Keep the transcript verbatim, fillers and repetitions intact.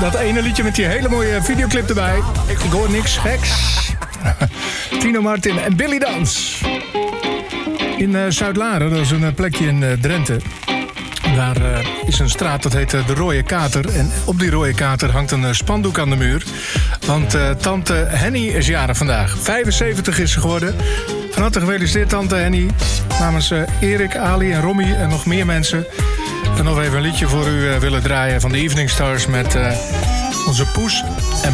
dat ene liedje met die hele mooie videoclip erbij. Ik hoor niks geks. Tino Martin en Billy Dans. In uh, Zuid-Laren, dat is een uh, plekje in uh, Drenthe. Daar uh, is een straat, dat heet uh, de Rode Kater. En op die Rode Kater hangt een uh, spandoek aan de muur. Want uh, tante Henny is jarig vandaag. vijfenzeventig is ze geworden. Van harte gefeliciteerd, tante Henny. Namens uh, Erik, Ali en Romy en nog meer mensen. En nog even een liedje voor u uh, willen draaien van de Evening Stars met uh, onze Poes en